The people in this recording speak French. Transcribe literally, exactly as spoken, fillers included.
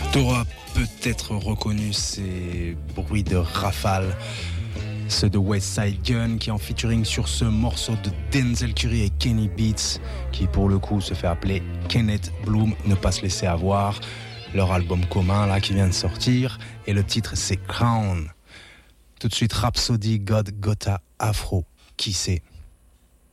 T'auras peut-être reconnu ces bruits de rafale, ceux de West Side Gun qui est en featuring sur ce morceau de Denzel Curry et Kenny Beats, qui pour le coup se fait appeler Kenneth Bloom, ne pas se laisser avoir, leur album commun là qui vient de sortir, et le titre c'est Crown. Tout de suite Rhapsody God Gotta Afro, qui c'est?